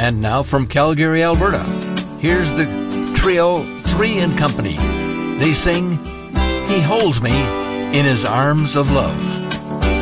And now from Calgary, Alberta, here's the trio 3 & Company. They sing, He Holds Me in His Arms of Love.